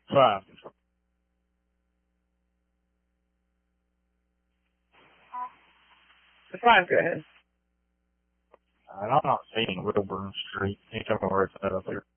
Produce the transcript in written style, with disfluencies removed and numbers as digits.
Fine. Fine, go ahead. I'm not seeing Wilburn Street. Can you tell me where it's at up there?